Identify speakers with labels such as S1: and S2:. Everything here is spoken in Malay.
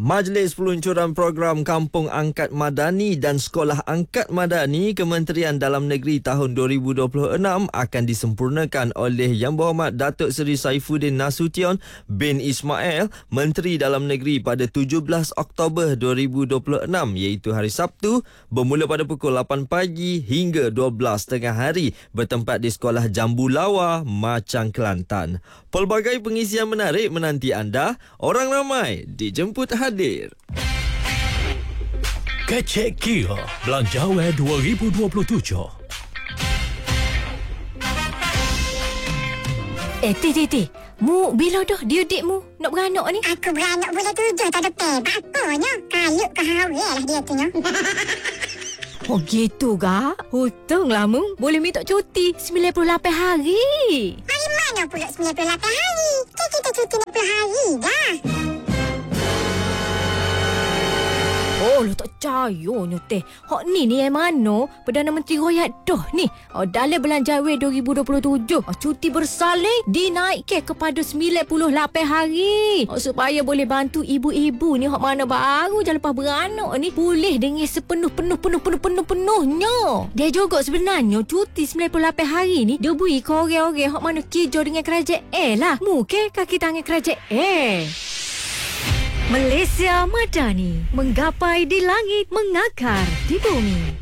S1: Majlis Peluncuran Program Kampung Angkat Madani dan Sekolah Angkat Madani Kementerian Dalam Negeri tahun 2026 akan disempurnakan oleh Yang Berhormat Datuk Seri Saifuddin Nasution bin Ismail, Menteri Dalam Negeri pada 17 Oktober 2026 iaitu hari Sabtu bermula pada pukul 8 pagi hingga 12 tengah hari bertempat di Sekolah Jambu Lawa, Machang, Kelantan. Pelbagai pengisian menarik menanti anda. Orang ramai dijemput hadir.
S2: Kecek Kira Belanjawan 2027.
S3: Ti. Mu bila dah dia dik mu nak beranak ni?
S4: Aku beranak bulan 7 tak ada pebak apanya. Kalut ke hari lah dia tu nya.
S3: Oh gitu ga? Hutang lah mu. Boleh minta cuti 98 hari.
S4: Hari mana pula 98 hari? Kita cuti 60 hari dah.
S3: Oh, lu tak percayanya teh. Hak ni yang mana? Perdana Menteri Royat dah ni. Dalam Belanjawan 2027. Cuti bersalin dinaikkan kepada 98 hari. Supaya boleh bantu ibu-ibu ni hak mana baru je lepas beranak ni pulih dengan sepenuh-penuhnya. Dia juga sebenarnya cuti 98 hari ni dia beri ke orang-orang hak mana kerja dengan kerajaan lah. Mungkin kaki tangan kerajaan. Malaysia Madani, menggapai di langit, mengakar di bumi.